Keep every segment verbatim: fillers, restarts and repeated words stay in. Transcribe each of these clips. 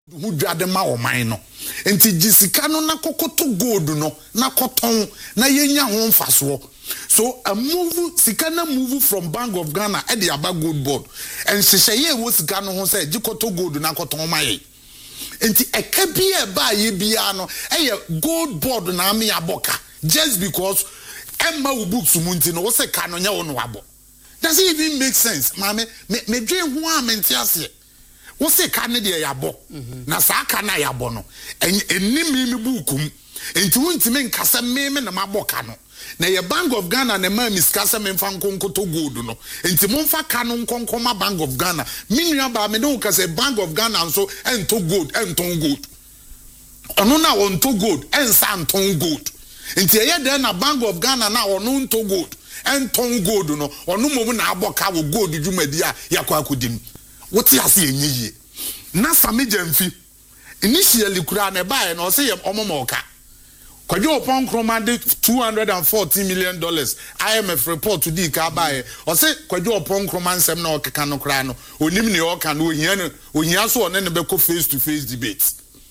Who dradema o mine. Enti jisika no na kokoto gold no na koton na yenya ho mfaso. So a move sikana move from Bank of Ghana e the aba gold board. And shesheye wo sika no ho say jikoto gold na koton maye. Enti eka bia ba ye bia no eye gold board na me aboka just because emma wo books munti no wo se ka no nya wo no abo. Does it even make sense? Mame me me dwen ho amenti ase. Wo se ka ne de yabo na sa ka na yabo no enni mi mi bukum enti wontime nkasa meme na maboka no na ye Bank of Ghana na ma miskasa me mfa nkonkoto gold no enti momfa ka no nkonkoma Bank of Ghana minua ba me no kase Bank of Ghana nso ento gold enton gold ono na wonto gold ensa enton gold enti ye de na Bank of Ghana na ono nto gold enton gold no ono mom na aboka wo gold dwumadi a yakwa akodim. What you see ye? Na sami jamfi. Initially kura ne buy no say omomoka. Kwajo upon command two hundred forty million dollars. I M F report to di ka buy. O say kwajo upon command sem na okeka no kra no. Onim ne o ka no ohia no ohia so one ne be ko face to face debate.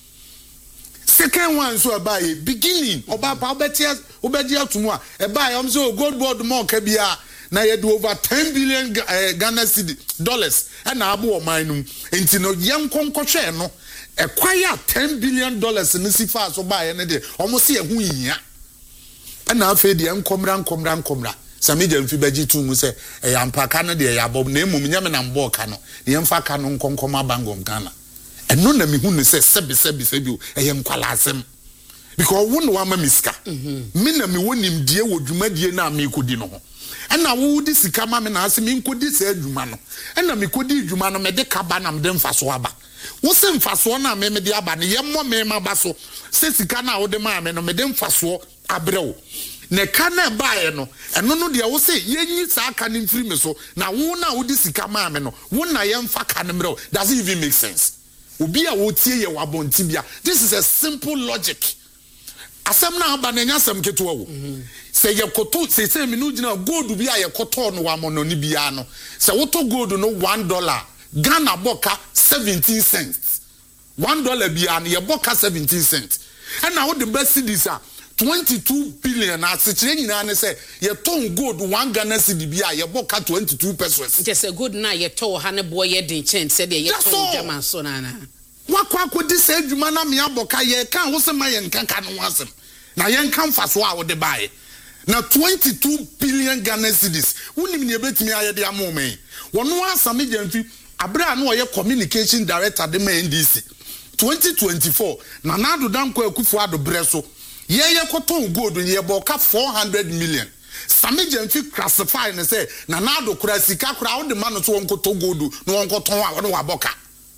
Second one so buy beginning oba pa obetia obedia tumu a e buy am so gold board mo ka bia na ye do over ten billion uh, Ghana cedi dollars and abo o manum enti no yem konkotwe no ekwaya ten billion dollars ni sifa so ba ye ne de omo se ehu yia na afa de enkomra enkomra enkomra samija mfi baji tu mu se e yampaka no de ya bob na emum nyame na mbo ka no de yemfa ka no nkonkoma Bank of Ghana eno na mi hu ne se sebe sebe sebe e yem kwala asem because won wa ma miska me na me wonim die wo dwumadie na me kodi no ho ena wo di sika ma me na ase me nkodi se adwuma no ena me kodi adwuma no me de kaba na me de mfaso aba wo se mfaso na me me de aba ne yemmo me ma ba so se sika na wo de ma me no me de mfaso abrewo ne ka na baaye no eno no de wo se yenyi sa aka ne mfiri me so na wo na wo di sika ma me no wo na yemfa ka ne mrewo. Does it even make sense? Obi a wo tie ye wabonti bia. This is a simple logic. Asem na aba na nya asem keto wo se ye koto se se mi no gina gold bi a ye koto no wa mo no ni bia no se woto gold no one dollar Ghana boka seventeen cents one dollar bia no ye boka seventeen cents and now the best cedis are twenty-two billion as se nyina ne se ye ton gold one Ghana cedi bia ye boka twenty-two pesos just a good na ye to ha ne boy ye den chen se de ye ton German so na na wakwa akodi se adwuma na me aboka ye kan wo se ma ye nkanka no asem na yen kan faso a wo de bae na twenty-two billion Ghana cedis wonim ne betimi aye de amome wono asame jamfi abra na oye communication director de ma N D C twenty twenty-four na nado danko akufo ado breso ye ye koton gold ye boka four hundred million same jamfi classify ne say na nado kura sika kura wo de ma no so wonkoto gold no wonkoton a wo waboka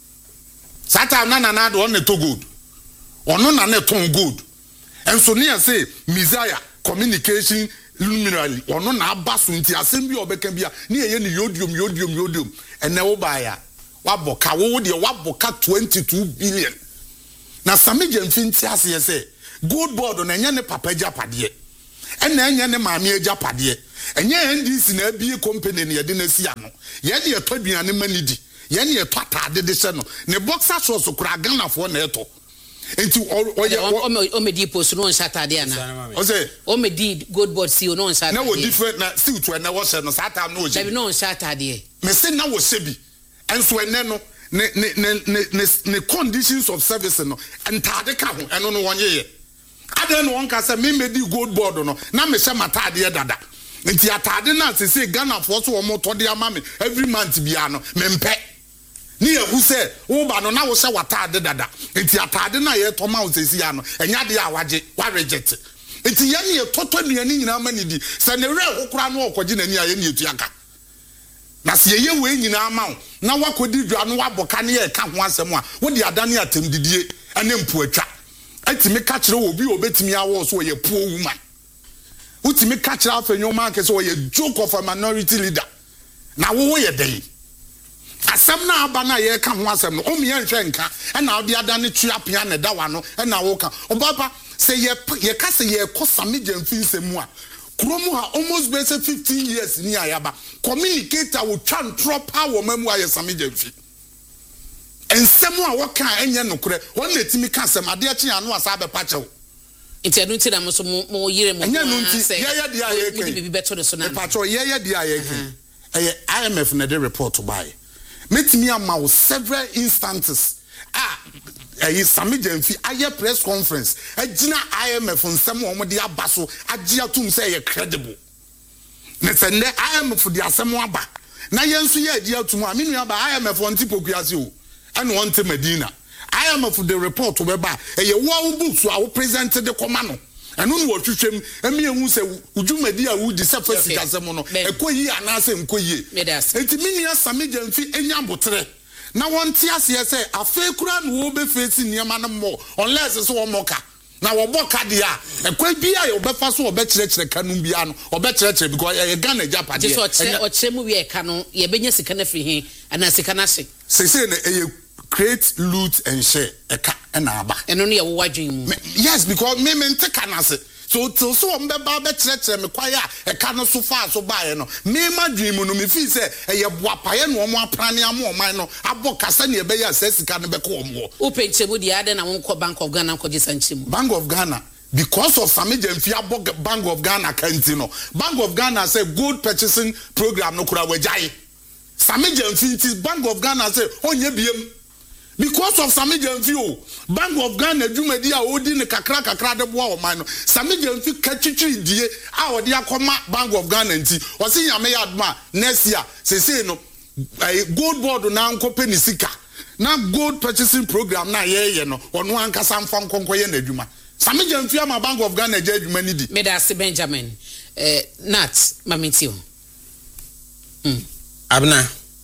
sata na na nado on ne to gold ono na ne ton gold. And so near say Messiah communication luminary ono na abaso nti asem bi obeka bia ne ye ne yodium yodium yodium ene wo baya waboka wo de waboka twenty-two billion na samija mfinti ase say gold board na nya ne papa japade ena enya ne maame ajapade enya N D C na abie company ne ye de na sia no ye de etwaduane manidi ye ne etwatade de se no ne boxer shorts kura Ghana fo na eto enti o me di post no on Saturday na o say o me di gold board see no on Saturday na wo different na see to na wo se no Saturday no je no on Saturday me say na wo se bi enso ene no ne ne ne ne conditions of service no entade ka ho eno no wonye ye ade no won ka say me me di gold board no na me se matade dada enti atade na se say Ghana for so wo moto de ama me every month bia no me mpe ni ehu se wo ba no na wo se watade dada enti atade na ye to ma wo sesi ya no enya de a waje wa reject enti ye ne ye toto nuani nyina ma ni di se ne re hokora no okoje nani a ye ne etu aka na se ye we nyina ma wo na wakodi dwa no waboka ne ye ka ho asem a wo de adane atem didie ene mpu atwa atimi ka kire wo bi obetimi awo so ye poor woman utimi ka kire afanyoma ke so ye joke of a minority leader na wo wo ye den asem na aba na ye ka ho asem no omi ye nhwe nka e na odi adane tua pia ne da wa no e na wo ka obaba se ye ye ka se ye ko samija mfinsemu a kromu ha almost be say fifteen years ni ayaba communicator wo twa ntro power mamu aye samija mfi ensemu a waka enye nokure won na timi ka asem ade achi anu asa be pa chew nti anu nti na mo so mo yire mo enye no nti ye ye dia ye kan bibi beto de so na pa chew ye ye dia ye kan eh I M F na the report by metimi ama wo several instances ah eh Sammy Gyamfi aye press conference agina I M F nsem wo mo de aba so age atum say ye credible ne sende I M F de asem aba na yensu ye age atum aminu aba I M F wonti pokuase o ene wonte Medina I M F the report we ba eye wo books a wo presented the command eno no wotwetwem emi ehu se udwumadi a wudi se fasika asem no ekoyi anase nkoyi enti minia Sammy Gyamfi enya botre na wonte ase se afekura no wo be face niam na mo unless so wo moka na wo boka dia ekwa bia ye obefa so obekyerekere kanum bia no obekyerekere because ye Ghana Japan ye so ochire mu wie ka no ye benya sika na firi he ana sika na hye se se na ye create loot and share eka na aba eno no ye wo wadwen mu yes because me me nteka na se so till so on be ba be kyerɛkyerɛ me kwaya eka no so far so bae no me ma dream no me fi se eye boapaye no omo aprane am oman no abo kasa ne be ya sesika no be ko omo o penchemu di ade na won ko Bank of Ghana ko gisanchemu Bank of Ghana because of Sammy Gyamfi abo Bank of Ghana kanti no Bank of Ghana say gold purchasing program no kura wajai Sammy Gyamfi Bank of Ghana say onye biem because of Sammy Gyamfi o Bank of Ghana dwumadi a odi ne kakra kakra de boa o man no Sammy Gyamfi kachichiri die a odi akoma Bank of Ghana nti o se nyame yadma next year se se no gold board na nkope ni sika na gold purchasing program na ye ye no ono ankasa mfa nkonkoye na adwuma Sammy Gyamfi ama Bank of Ghana je adwuma ni di me da se Benjamin eh Nat mamitio mm abna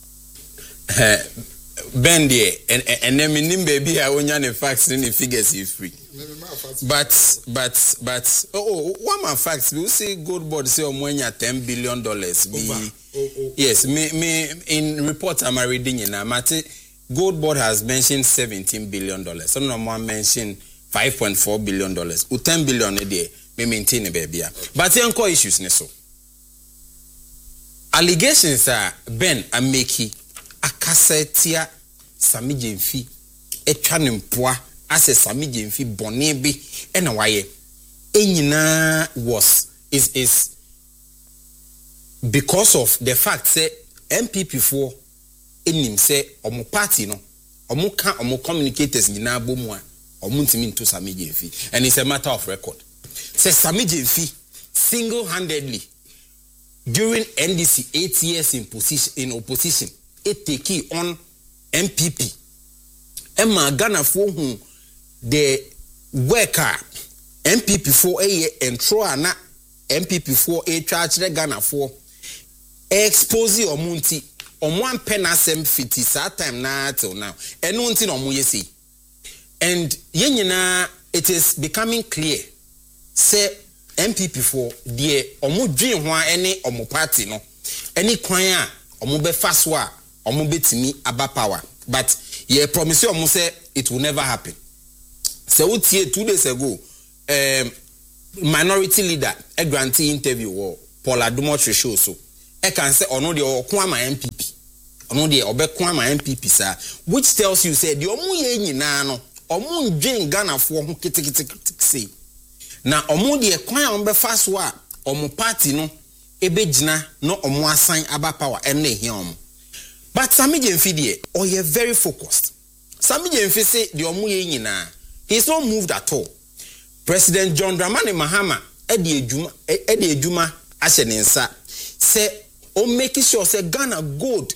eh Ben there and and then minim baby I onya the facts and the figures is free. But but but oh, oh one man facts we say gold board say omonya ten billion dollars be oh, oh. Yes me me in report I'm reading in Amate gold board has mentioned seventeen billion dollars. Some no more mention five point four billion dollars. U ten billion a day me maintain a baby. But then core issues ne so. Allegations are Ben Ameki akasetia Sammy Gyamfi etwa ne mpoa ase Sammy Gyamfi bone bi ena waye enyina was is is because of the fact say M P P for enim say omo party no omo ka omo communicators nyina bomu a omo ntimi nto Sammy Gyamfi and it's a matter of record say Sammy Gyamfi single-handedly during N D C eight years in position in opposition it take on M P P. Emma Ghana for whom the worker M P P for a and na M P P for a charge the Ghana for expose or munti on one pen asem fifty that time na till now. And one thing on yesi. And yenina it is becoming clear. Say M P P for the omu dream one any omu party no any kwanya omu be fast wa omu betimi aba power. But ye promise you omu say it will never happen. So utie two days ago, um, minority leader a grantee interview or Paul Adumotre show so I can say ono de okwama M P P ono de obekwama M P P sir, which tells you say the omu ye nyina no omu ndwen Ghana fo ho kitikiti say na omu de kwan ombe fast wa omu party no ebegina no omu asan aba power em na ehia omu. But Sammy Gyamfi de oh ye very focused. Sammy Gyamfi say the omu ye nyina he's not moved at all. President John Dramani Mahama edi ejuma edi ejuma ahye ne nsa say o make sure say Ghana gold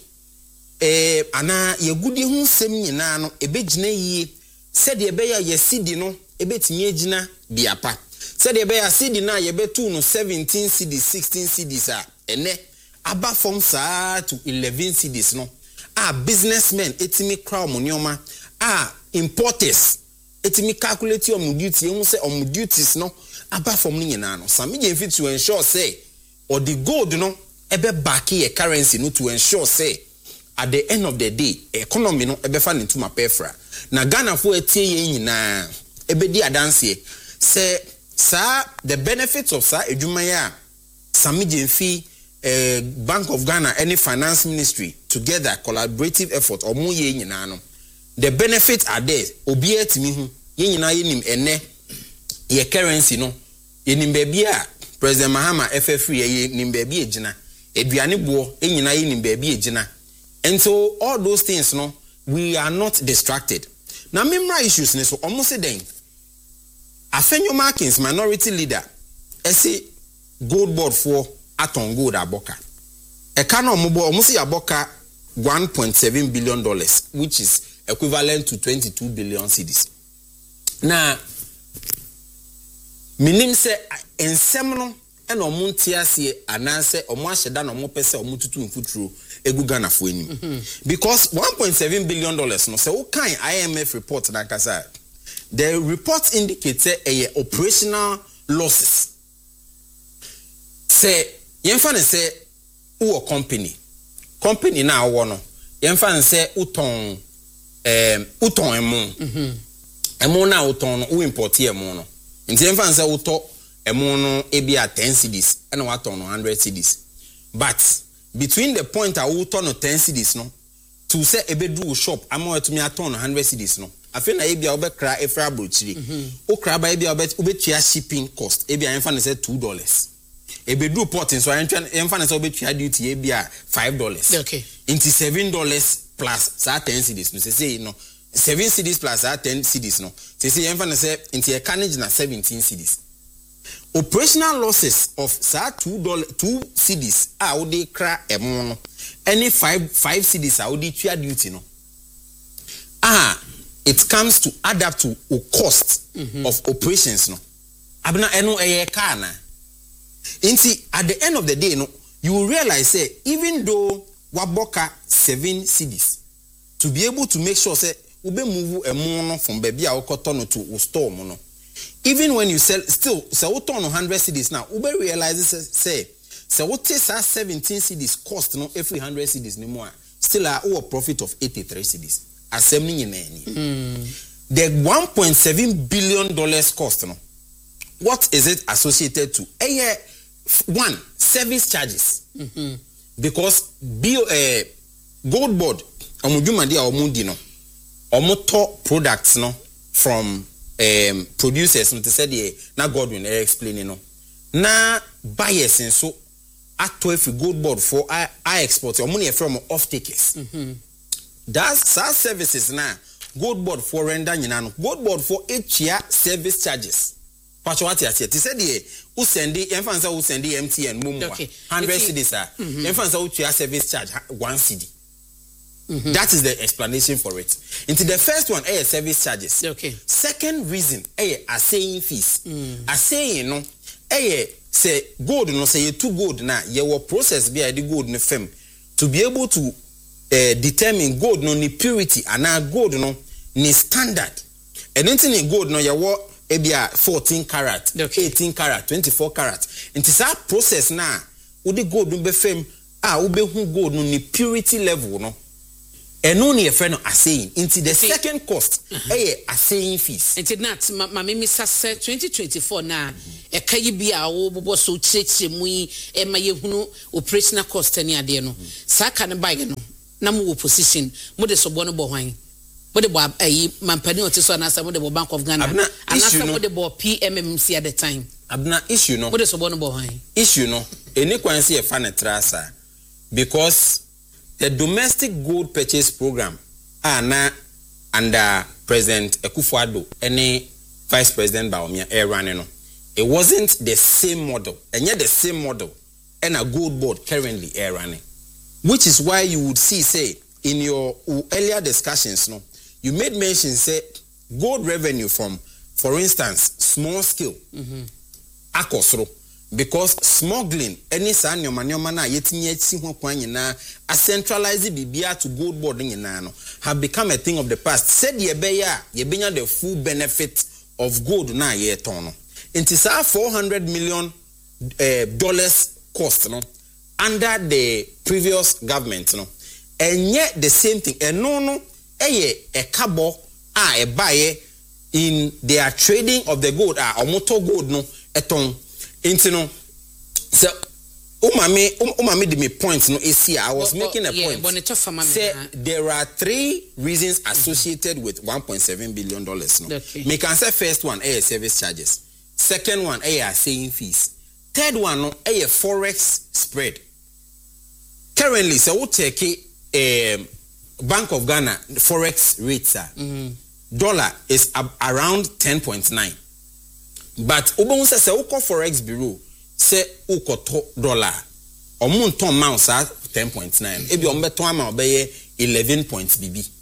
eh ana ye gudi hu sem nyina no ebegina yie say de ebe ya ye cedi no ebetimi agina biapa say de ebe ya cedi na ye betu no seventeen cedis sixteen cedis a ene aba from sa to eleven cedis no ah businessmen etimi crown monioma ah importers etimi calculate your duty you say on duties no aba from ni nyina no Sammy Gyamfi to ensure say or the gold no ebe back your currency no to ensure say at the end of the day economy no ebe fa into my pefra na Ghana for etie ye nyina ebe di adanse say sa the benefits of sa edwuma ya Sammy Gyamfi uh, Bank of Ghana any finance ministry together collaborative effort omo ye nyina no the benefits are there obi etimi hu ye nyina ye nim ene ye currency no ye nim baby a President Mahama F F ye nim baby ejina eduane bo ye nyina ye nim baby ejina. And so all those things no we are not distracted. Now memra issues ne so almost then Afenyo Markins minority leader ese gold board for aton gold aboka e ka no mo bo almost aboka one point seven billion dollars which is equivalent to twenty-two billion cedis. Now minim se ensem no e no mo ntiase ananse omo ahyeda no mo pese omo tutu mfuturo egu Ghana fo enim because one point seven billion dollars no se wo kan I M F report na kasa the report indicates a operational losses. Say, yemfa ne say wo company. Company na wo no. Yemfa ne say uton eh uton emu. Mhm. Emu na uton no wo import emu no. Nti yemfa ne say uto emu no e bia ten cedis and waton no one hundred cedis. But between the point a wo to no ten cedis no to say ebedu shop ama wetumi aton no one hundred cedis no. Afi na ebia obekra efra brochiri o kra ba ebia obet obetua shipping cost ebia enfa ne say two dollars ebedu port so enfa ne say obetua duty ebia five dollars okay into seven dollars plus sa ten cedis no say no seven cedis plus sa ten cedis no say enfa ne say into e canage na seventeen cedis operational losses of sa two dollars two cedis a wo dey kra emo no any five five cedis a wo dey tua duty no ah it comes to add up to a cost mm-hmm. of operations no abna eno eye car na inti at the end of the day no you will realize say even though waboka seven cedis to be able to make sure say ube move emo no from baby a okoto no to store mo no even when you sell still say we turn one hundred cedis now ube realize say say what is seventeen cedis cost no every one hundred cedis ni mo still a o profit of eighty-three cedis. Assembling in any. Mm. The one point seven billion dollars cost, no. What is it associated to? A year, one service charges. Mm-hmm. Because bio uh, gold board, omujumadi a omundi no, omoto products no from um, producers. No, to say the na Godwin eh, explaining no. Na buyers and so at twelve gold board for I I export. Omuni from off takers. Mm-hmm. That's SaaS services now. Gold board for render nyina. Gold board for each year service charges. Pacho what you say? Ti said the who send the enfansa who send the M T N mumu one hundred cedis ah. Enfansa who chia service charge one cedi. Mm-hmm. That is the explanation for it. Into the first one, eh service charges. Okay. Second reason, eh assaying fees. Mm. Assaying no, eh say gold no say you too gold na ye will process be the gold no firm to be able to Uh, determine gold no ni purity and na gold no ni standard and anything in gold no ya wo ebia fourteen karat okay. eighteen karat twenty-four karat into that process na wo the gold no be fam ah wo be hu gold no ni purity level no eno ni e fe no assaying into the okay. second cost uh-huh. eh assaying fees into that ma me sase twenty twenty-four na e kayi bia wo bobo so chirechi mu e ma ye hunu operational cost ni ade no saka ne bag no na mo position mo de so bo no bo hwan mo de bo ayi mampani otiso na sa mo de bo Bank of Ghana anasa mo de bo P M M C at the time abna issue no mo de so bo no bo hwan issue no eni kwanse e fa na trasa because the domestic gold purchase program ana under President Akufo-Addo any Vice President Bawumia e running no it wasn't the same model and yet the same model and a gold board currently e running. Which is why you would see, say, in your earlier discussions, no, you made mention, say, gold revenue from, for instance, small scale, mm-hmm. akosro, because smuggling, any san your manoma na yetinye siho kwanye na a centralized bibia to gold board na no have become a thing of the past. Said ye beya, ye benya the full benefit of gold na ye tono. It is our four hundred million uh, dollars cost, no. Under the previous government, no, and yet the same thing. And no, no, a a cabo ah a buyer in their trading of the gold ah or motor gold no eton into no. So Umami, umami di me point no is here. I was Oh, making oh, a yeah, point. but it's a family, Say huh? there are three reasons associated mm-hmm. with one point seven billion dollars. No, okay. me can say first one, air service charges. Second one, air saying fees. Third one, no, air forex spread. Currently, so we take a um, Bank of Ghana forex rates are mm-hmm. dollar is ab- around ten point nine. But ubon say say uko forex bureau say uko to dollar omun ton mouse at ten point nine. Ebi ombeton ama obeye eleven points B B.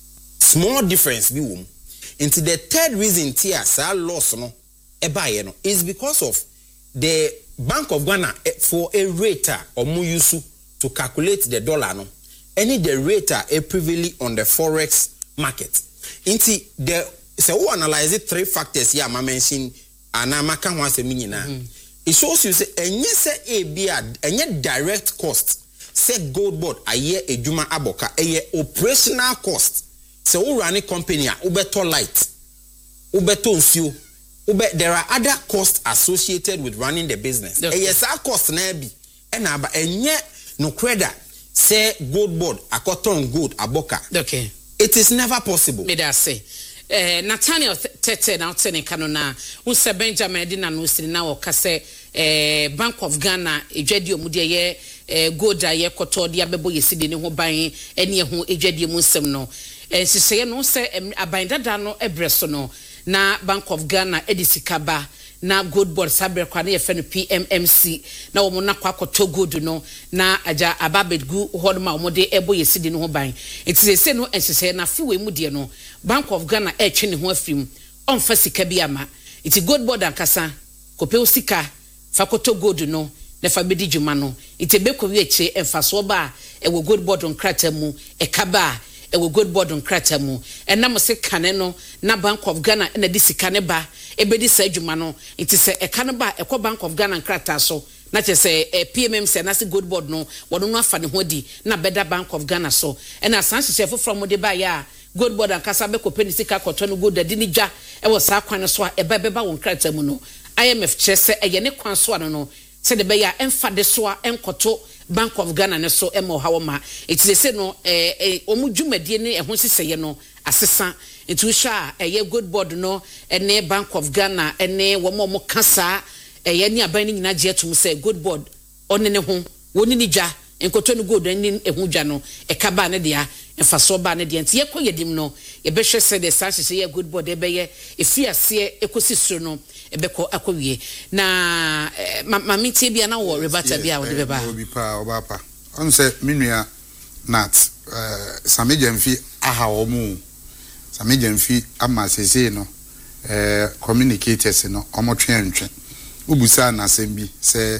Small difference bi wom. Into the third reason tia sa loss no eba no is because of the Bank of Ghana for a rate omu use to calculate the dollar no. Any the rate a prevailing on the forex market. Into the so we analyze it three factors here I mention and I can once a minute. It shows you say and yes say a be and yet direct cost say gold board a year a juma aboka a year operational cost. So we run a company ubeto light ubeto nsio ube there are other costs associated with running the business. Okay. A yes our cost na be and aba and yet no credit say gold board a cotton gold aboka. Okay. It is never possible. Me da say. Eh, Nathaniel Tete na otene kanona unse Benjamin Dina no siri na o kase eh, Bank of Ghana ejwadi omude ye eh, gold aye koto de abebo yeside ne ho ban ene ho ejwadi mu nsem no eh, siseye no se aban dada no ebreso no na Bank of Ghana edisikaba na gold board sabre kwa na ye fe no P M M C na wo na kwa koto gold no na aja ababedgu hodma omode ebo yeside ne ho ban enti se no ensese na fiwe mu de no Bank of Ghana e twe ne ho afim onfa sika bi ama iti gold board ankasa kope osika fa koto gold no na fa bedi djuma no iti beko wi eche emfa so ba e wo gold board on krata mu e kaba e wo gold board on krata mu enam se kane no na Bank of Ghana na di sika ne ba e bedi sa djuma no iti se e kane ba e ko Bank of Ghana krata so na che se eh, P M M C na se gold board no wono no afa ne ho di na beda Bank of Ghana so e na san hye foforo mo de ba ya gold board ankasa be ko penisika koto no gold adi ni dwa e wo sa kwan so e ba beba won krata mu no I M F chese e ye ne kwan so ano no se de be ya emfa de so a enkoto Bank of Ghana ne so e mo hawo ma it is say no eh eh omu dwumadie ne e ho siseye no asesa etu sha e ye gold board no e ne Bank of Ghana e ne wo mo mo kasa e ye ni aban ni nyina je atum say gold board one ne ho woni ni dwa enkoto no gold ni e ho dwa no e ka ba ne dia emfa so ba ne dia nti ye koyedim no ye be hwe se de sa hye ye good board e be ye efiase ekosi suro no e be ko akowie na ma meti bia na wo rebata bia wo de be ba obi pa oba pa on se minua nat eh samejemfi aha wo mu samejemfi ama sese no eh communicators no omotwe ntwe ubusa na sembi se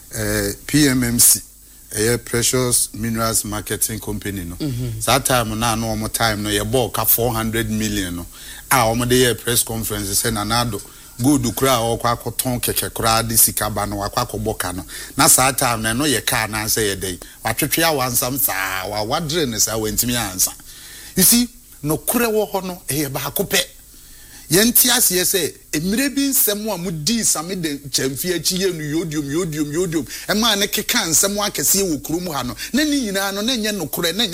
eh P M M C a precious minerals marketing company no mm-hmm. That time na no more time no ye bought four hundred million no ah omo de press conference say na nado gold kura o kwa koton keke kura de sikaba no akwa koboka no na that time na no ye car na say ye dey watwetwe awansam saa wa wadre ne sa wantimi ansa you see no kure wo ho no e ba kope yenti ase say emire bi nsem a mudi same de chamfi achi ye no yodium yodium yodium e ma ne keka nsem akese wo kurom ha no na ni nyina no na nye no kure na